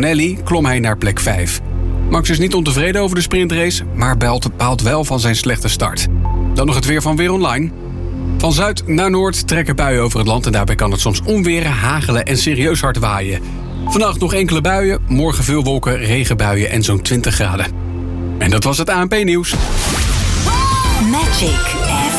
Antonelli klom hij naar plek 5. Max is niet ontevreden over de sprintrace, maar baalt wel van zijn slechte start. Dan nog het weer van Weer Online. Van zuid naar noord trekken buien over het land en daarbij kan het soms onweren, hagelen en serieus hard waaien. Vannacht nog enkele buien, morgen veel wolken, regenbuien en zo'n 20 graden. En dat was het ANP-nieuws. Magic